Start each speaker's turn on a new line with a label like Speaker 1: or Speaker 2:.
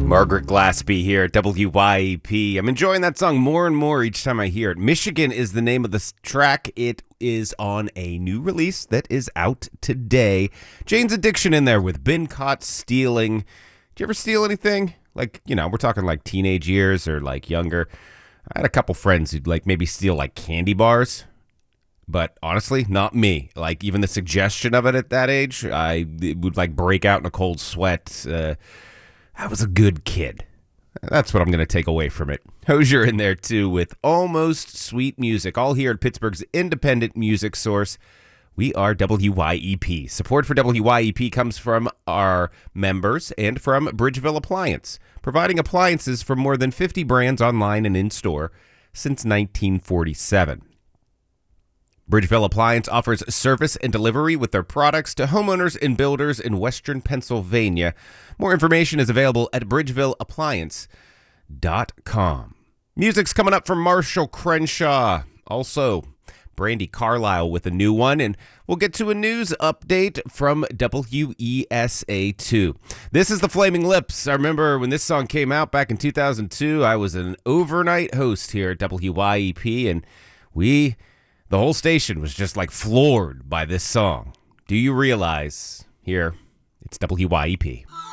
Speaker 1: Margaret Glaspie here at WYEP. I'm enjoying that song more and more each time I hear it. Michigan is the name of the track. It is on a new release that is out today. Jane's Addiction in there with Been Caught Stealing. Did you ever steal anything? Like, you know, we're talking like teenage years or like younger. I had a couple friends who'd like maybe steal like candy bars. But honestly, not me. Like, even the suggestion of it at that age, it would like break out in a cold sweat. I was a good kid. That's what I'm going to take away from it. Hozier in there, too, with Almost Sweet Music, all here at Pittsburgh's independent music source. We are WYEP. Support for WYEP comes from our members and from Bridgeville Appliance, providing appliances from more than 50 brands online and in-store since 1947. Bridgeville Appliance offers service and delivery with their products to homeowners and builders in Western Pennsylvania. More information is available at bridgevilleappliance.com. Music's coming up from Marshall Crenshaw. Also, Brandy Carlisle with a new one, and we'll get to a news update from WESA2. This is the Flaming Lips. I remember when this song came out back in 2002, I was an overnight host here at WYEP, and the whole station was just like floored by this song. Do you realize? Here, it's WYEP.